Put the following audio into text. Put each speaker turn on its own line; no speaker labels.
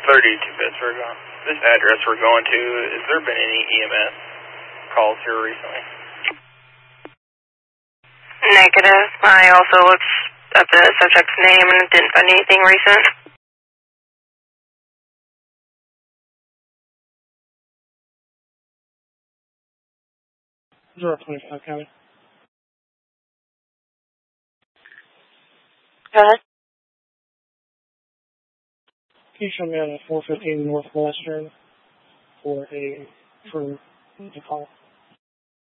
32 Pittsburgh. This address we're going to, has there been any EMS calls here recently?
Negative. I also looked up the subject's name and didn't find anything recent.
Zero 25 County.
Go ahead.
Can you show me on a 415 Northwestern for the call?